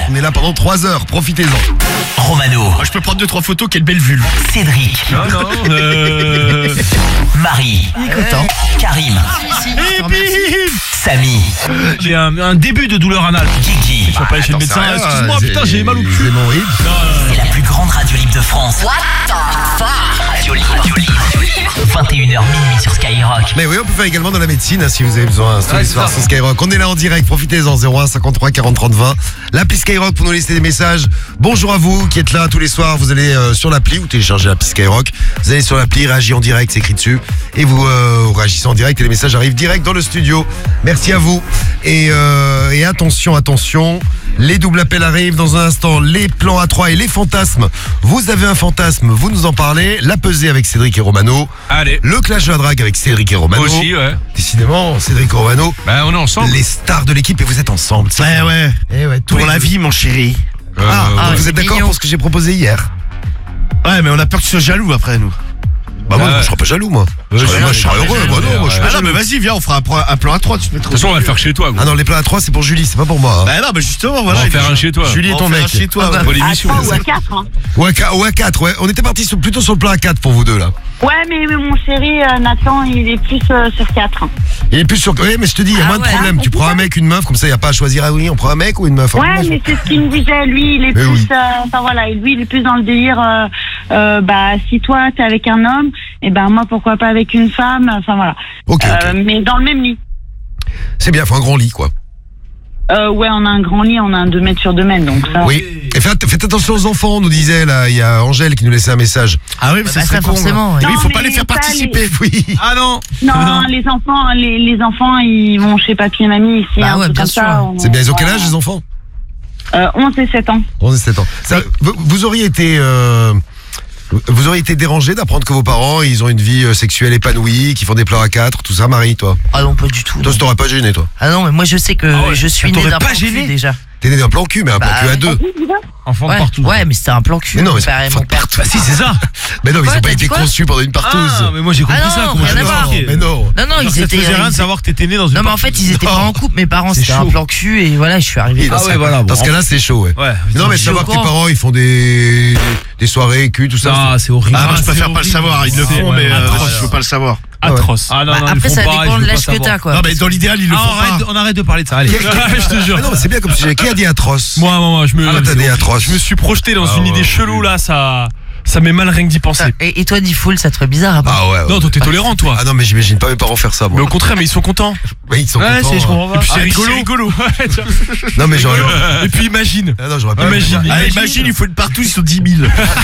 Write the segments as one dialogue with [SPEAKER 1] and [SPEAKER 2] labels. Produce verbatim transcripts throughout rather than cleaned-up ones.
[SPEAKER 1] On est là pendant trois heures, profitez-en.
[SPEAKER 2] Romano.
[SPEAKER 3] Moi, je peux prendre deux trois photos, quelle belle vulve.
[SPEAKER 2] Cédric.
[SPEAKER 3] Non, non, euh...
[SPEAKER 2] Marie.
[SPEAKER 4] Content.
[SPEAKER 2] Karim.
[SPEAKER 3] Hip, hip.
[SPEAKER 2] Samy.
[SPEAKER 3] J'ai un, un début de douleur anale.
[SPEAKER 2] Kiki.
[SPEAKER 3] Je suis pas allé chez le médecin. Excuse-moi, putain, j'ai mal au cul.
[SPEAKER 1] Hémorroïdes.
[SPEAKER 2] C'est la plus grande radio libre de France. What the fuck? Radio libre, radio libre. vingt et une heures minuit sur Skyrock.
[SPEAKER 1] Mais oui, on peut faire également dans la médecine hein, si vous avez besoin. Tous les soirs sur Skyrock. On est là en direct, profitez-en. zéro un cinquante-trois quarante trente vingt. L'appli Skyrock pour nous laisser des messages. Bonjour à vous qui êtes là tous les soirs. Vous allez euh, sur l'appli ou téléchargez l'appli Skyrock. Vous allez sur l'appli, réagissez en direct, c'est écrit dessus. Et vous euh, réagissez en direct et les messages arrivent direct dans le studio. Merci à vous. Et, euh, et attention, attention. Les doubles appels arrivent dans un instant. Les plans A trois et les fantasmes. Vous avez un fantasme, vous nous en parlez. La pesée avec Cédric et Romano.
[SPEAKER 3] Allez.
[SPEAKER 1] Le clash de la drague avec Cédric et Romano.
[SPEAKER 3] Aussi, ouais.
[SPEAKER 1] Décidément, Cédric et Romano.
[SPEAKER 3] Bah, on est ensemble.
[SPEAKER 1] Les stars de l'équipe et vous êtes ensemble. c'est
[SPEAKER 4] Ouais,
[SPEAKER 1] ça.
[SPEAKER 4] ouais.
[SPEAKER 1] Eh ouais, tous
[SPEAKER 4] Pour
[SPEAKER 1] les
[SPEAKER 4] la
[SPEAKER 1] deux.
[SPEAKER 4] vie, mon chéri.
[SPEAKER 1] Ah,
[SPEAKER 3] Euh,
[SPEAKER 1] donc
[SPEAKER 4] ouais,
[SPEAKER 1] vous
[SPEAKER 4] c'est
[SPEAKER 1] êtes d'accord
[SPEAKER 4] mignon.
[SPEAKER 1] pour ce que j'ai proposé hier?
[SPEAKER 4] Ouais, mais on a peur que tu sois jaloux après, nous.
[SPEAKER 1] Bah moi,
[SPEAKER 3] Ouais.
[SPEAKER 1] je serais pas jaloux, moi. Je serais-
[SPEAKER 3] ouais,
[SPEAKER 1] moi, je serais
[SPEAKER 3] ouais,
[SPEAKER 1] heureux.
[SPEAKER 3] ouais,
[SPEAKER 1] Moi, non,
[SPEAKER 3] ouais,
[SPEAKER 1] moi, je suis pas
[SPEAKER 4] Ah non,
[SPEAKER 1] jaloux.
[SPEAKER 4] mais vas-y, viens, on fera un, pro- un plan à trois, tu te mets trop.
[SPEAKER 3] De toute façon, on va le faire chez toi, gros.
[SPEAKER 1] Ah non, les plans à trois, c'est pour Julie, c'est pas pour moi. hein.
[SPEAKER 4] Bah non, mais justement,
[SPEAKER 3] On
[SPEAKER 4] voilà.
[SPEAKER 3] va en
[SPEAKER 4] il
[SPEAKER 3] faire
[SPEAKER 4] faut-
[SPEAKER 3] un chez toi.
[SPEAKER 1] Julie et
[SPEAKER 4] On
[SPEAKER 1] ton
[SPEAKER 4] va en faire
[SPEAKER 1] mec.
[SPEAKER 4] un chez toi.
[SPEAKER 3] Pour
[SPEAKER 4] ouais.
[SPEAKER 3] l'émission.
[SPEAKER 5] À trois ou à quatre. Hein.
[SPEAKER 1] Ou à, qua- ou à quatre, ouais. On était parti sur- plutôt sur le plan à quatre pour vous deux, là.
[SPEAKER 5] Ouais, mais, mais mon chéri, euh, Nathan, il est plus euh, sur quatre.
[SPEAKER 1] Il est plus sur. Oui, mais je te dis, il y a
[SPEAKER 6] Ah
[SPEAKER 1] moins de
[SPEAKER 6] ouais.
[SPEAKER 1] problèmes.
[SPEAKER 5] Ah,
[SPEAKER 1] Tu
[SPEAKER 5] c'est
[SPEAKER 1] prends un
[SPEAKER 5] ça.
[SPEAKER 1] mec, une meuf, comme ça, il n'y a pas à choisir. Ah oui, on prend un mec ou une meuf.
[SPEAKER 5] Ouais,
[SPEAKER 1] Ah,
[SPEAKER 5] mais c'est ce qu'il me disait. Lui, il est
[SPEAKER 1] Mais
[SPEAKER 5] plus.
[SPEAKER 1] oui.
[SPEAKER 5] euh, Enfin voilà, lui, il est plus dans le délire. Euh, euh, bah, si toi, t'es avec un homme, et ben moi, pourquoi pas avec une femme. Enfin voilà.
[SPEAKER 1] Ok, ok.
[SPEAKER 5] Euh, mais dans le même lit.
[SPEAKER 1] C'est bien, faut un grand lit, quoi.
[SPEAKER 5] Euh, ouais, on a un grand lit, on a un deux mètres sur deux mètres, donc ça.
[SPEAKER 1] Oui. Et faites, faites attention aux enfants, on nous disait, là. Il y a Angèle qui nous laissait un message.
[SPEAKER 4] Ah oui, mais ça
[SPEAKER 6] Bah,
[SPEAKER 4] serait
[SPEAKER 6] ça,
[SPEAKER 4] con.
[SPEAKER 6] forcément,
[SPEAKER 4] hein.
[SPEAKER 6] ouais.
[SPEAKER 4] Oui, il faut
[SPEAKER 5] Non,
[SPEAKER 4] pas les
[SPEAKER 5] mais
[SPEAKER 4] faire
[SPEAKER 5] ça,
[SPEAKER 4] participer.
[SPEAKER 1] Oui.
[SPEAKER 3] Ah non.
[SPEAKER 5] Non,
[SPEAKER 3] Non.
[SPEAKER 5] les enfants, les, les enfants, ils vont chez papy et mamie ici.
[SPEAKER 6] Bah
[SPEAKER 5] un
[SPEAKER 6] ouais,
[SPEAKER 5] truc
[SPEAKER 6] bien
[SPEAKER 5] comme
[SPEAKER 6] sûr.
[SPEAKER 5] ça, on-
[SPEAKER 1] C'est bien, ils ont quel
[SPEAKER 5] voilà.
[SPEAKER 1] âge, les enfants?
[SPEAKER 5] euh, onze et sept ans.
[SPEAKER 1] onze et sept ans. Ça, vous, vous auriez été. euh, Vous auriez été dérangé d'apprendre que vos parents, ils ont une vie euh, sexuelle épanouie, qu'ils font des plans à quatre, tout ça, Marie, toi?
[SPEAKER 6] Ah non, pas du tout.
[SPEAKER 1] Toi,
[SPEAKER 6] non.
[SPEAKER 1] ça t'aurait pas gêné, toi?
[SPEAKER 6] Ah non, mais moi je sais que
[SPEAKER 3] Ah ouais.
[SPEAKER 6] je suis
[SPEAKER 3] Ça
[SPEAKER 6] né
[SPEAKER 3] t'aurait
[SPEAKER 6] d'un
[SPEAKER 3] pas
[SPEAKER 6] plan cul
[SPEAKER 3] gêné
[SPEAKER 6] déjà.
[SPEAKER 1] T'es né d'un plan cul, mais un plan
[SPEAKER 6] Bah,
[SPEAKER 1] cul à deux.
[SPEAKER 3] Enfant de
[SPEAKER 6] Ouais,
[SPEAKER 3] partout.
[SPEAKER 6] ouais, mais c'était un plan cul.
[SPEAKER 1] Mais non,
[SPEAKER 6] mon
[SPEAKER 1] mais c'est
[SPEAKER 6] père et
[SPEAKER 1] enfant
[SPEAKER 6] mon
[SPEAKER 1] de
[SPEAKER 6] père.
[SPEAKER 1] partout.
[SPEAKER 3] Bah si, c'est ça.
[SPEAKER 1] Mais non, ils
[SPEAKER 6] Quoi,
[SPEAKER 1] ont pas
[SPEAKER 6] t'as
[SPEAKER 1] été
[SPEAKER 6] dit quoi
[SPEAKER 1] conçus pendant une partouze.
[SPEAKER 3] Ah, mais moi j'ai compris
[SPEAKER 6] Ah non,
[SPEAKER 3] ça. Comment
[SPEAKER 6] rien
[SPEAKER 3] tu
[SPEAKER 6] à
[SPEAKER 3] l'as
[SPEAKER 6] voir.
[SPEAKER 3] expliqué.
[SPEAKER 1] Mais non.
[SPEAKER 6] Non, non,
[SPEAKER 3] Genre,
[SPEAKER 6] ils
[SPEAKER 3] ça te
[SPEAKER 6] étaient.
[SPEAKER 3] faisait rien de
[SPEAKER 6] ils-
[SPEAKER 3] savoir que t'étais né dans une.
[SPEAKER 6] Non, mais en fait, ils étaient pas en couple. Mes parents,
[SPEAKER 3] C'est
[SPEAKER 6] c'était un
[SPEAKER 3] chaud.
[SPEAKER 6] plan cul et voilà, je suis arrivé.
[SPEAKER 1] Oui,
[SPEAKER 3] Ah
[SPEAKER 1] dans
[SPEAKER 3] ouais,
[SPEAKER 1] ce-
[SPEAKER 3] voilà,
[SPEAKER 1] Dans
[SPEAKER 3] bon.
[SPEAKER 1] ce cas-là, c'est chaud, ouais.
[SPEAKER 3] Ouais.
[SPEAKER 1] Non, mais
[SPEAKER 6] je suis
[SPEAKER 1] savoir
[SPEAKER 6] au
[SPEAKER 1] que tes
[SPEAKER 6] courant.
[SPEAKER 1] parents, ils font des, des soirées cul, tout ça.
[SPEAKER 3] Ah, c'est horrible.
[SPEAKER 4] Ah, moi, je
[SPEAKER 3] c'est
[SPEAKER 4] préfère pas le
[SPEAKER 3] horrible.
[SPEAKER 4] savoir. Ils le
[SPEAKER 3] C'est
[SPEAKER 4] font, mais euh,
[SPEAKER 3] atroce.
[SPEAKER 4] je veux pas le savoir.
[SPEAKER 3] Atroce. Ah non,
[SPEAKER 6] Bah,
[SPEAKER 3] non, ils
[SPEAKER 6] après,
[SPEAKER 3] font
[SPEAKER 6] ça
[SPEAKER 3] pareil,
[SPEAKER 6] dépend
[SPEAKER 3] je
[SPEAKER 6] de
[SPEAKER 3] veux
[SPEAKER 6] l'âge
[SPEAKER 3] pas
[SPEAKER 6] que t'as,
[SPEAKER 3] savoir.
[SPEAKER 6] quoi.
[SPEAKER 4] Non, mais dans l'idéal, ils le
[SPEAKER 3] Ah,
[SPEAKER 4] font
[SPEAKER 3] arrête,
[SPEAKER 4] pas.
[SPEAKER 3] on arrête de parler de ça, allez. Je te jure.
[SPEAKER 1] Ah non, mais c'est bien comme sujet. Qui a dit atroce?
[SPEAKER 3] Moi, moi, moi, je me,
[SPEAKER 1] Ah, t'as des atroces.
[SPEAKER 3] je me suis projeté dans
[SPEAKER 1] Ah,
[SPEAKER 3] une
[SPEAKER 1] ouais,
[SPEAKER 3] idée
[SPEAKER 1] ouais.
[SPEAKER 3] chelou là, ça, ça m'est mal rien que d'y penser.
[SPEAKER 6] Et, et toi, Diffoul, ça te ferait bizarre après.
[SPEAKER 1] Ah ouais. ouais.
[SPEAKER 3] Non, toi t'es tolérant, toi.
[SPEAKER 1] Ah non, mais j'imagine pas mes parents faire ça,
[SPEAKER 3] Mais
[SPEAKER 1] moi.
[SPEAKER 3] au contraire, mais ils sont contents.
[SPEAKER 1] Oui, ils sont
[SPEAKER 3] Ouais,
[SPEAKER 1] contents.
[SPEAKER 3] c'est, je comprends pas. Et puis c'est
[SPEAKER 4] Ah,
[SPEAKER 3] rigolo.
[SPEAKER 4] c'est rigolo.
[SPEAKER 3] Ouais, tiens.
[SPEAKER 1] Non, mais j'aurais.
[SPEAKER 3] Et puis imagine.
[SPEAKER 1] Ah non, j'aurais pas.
[SPEAKER 3] Imagine.
[SPEAKER 4] Ah, imagine, il faut une partout, ils sont dix mille.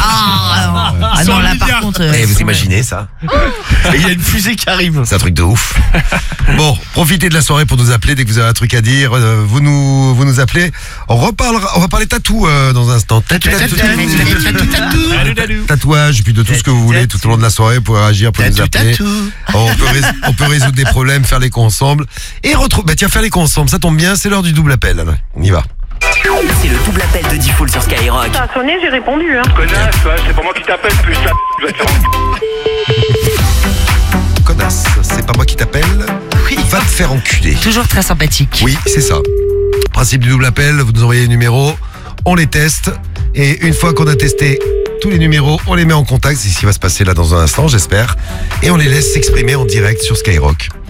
[SPEAKER 6] Ah, non, ah
[SPEAKER 3] Ils sont
[SPEAKER 6] non,
[SPEAKER 3] un
[SPEAKER 6] là
[SPEAKER 3] milliard.
[SPEAKER 6] par contre. euh,
[SPEAKER 1] Eh,
[SPEAKER 6] ils
[SPEAKER 1] vous
[SPEAKER 6] sont-
[SPEAKER 1] imaginez ça?
[SPEAKER 4] Et il y a une fusée qui arrive.
[SPEAKER 1] C'est un truc de ouf. Bon, profitez de la soirée pour nous appeler dès que vous avez un truc à dire. euh, vous nous, vous nous appelez. On reparlera, on va parler tatou euh, dans un instant. Tatou, tatou, tatou.
[SPEAKER 3] Salut, salut.
[SPEAKER 1] Tatouage, puis de tout ce que vous voulez tout au long de la soirée pour réagir, pour nous appeler. On peut, rés- on peut résoudre des problèmes, faire les cons ensemble. Et retrouver. Bah tiens, faire les cons ensemble, ça tombe bien, c'est l'heure du double appel. Alors, on y va.
[SPEAKER 2] C'est le double appel de Diffoul sur Skyrock.
[SPEAKER 5] Ça a sonné, j'ai répondu. Hein.
[SPEAKER 7] Connasse, ouais, c'est pas moi qui t'appelle, putain. Tu vas te faire
[SPEAKER 1] Connasse, c'est pas moi qui t'appelle.
[SPEAKER 6] Oui.
[SPEAKER 1] Va te faire enculer.
[SPEAKER 6] Toujours très sympathique.
[SPEAKER 1] Oui, c'est ça. Principe du double appel, vous nous envoyez les numéros, on les teste. Et une fois qu'on a testé tous les numéros, on les met en contact. C'est ce qui va se passer là dans un instant, j'espère. Et on les laisse s'exprimer en direct sur Skyrock.